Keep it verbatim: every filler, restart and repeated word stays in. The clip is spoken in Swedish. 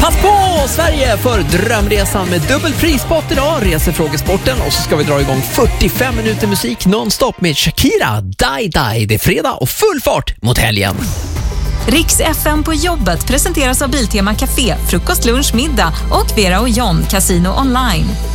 Pass på Sverige för drömresan med dubbelprispott idag, resefrågesporten, och så ska vi dra igång fyrtiofem minuter musik nonstop med Shakira, Die Die. Det är fredag och full fart mot helgen. Riks F M på jobbet presenteras av Biltema Café, frukost, lunch, middag och Vera och John, Casino Online.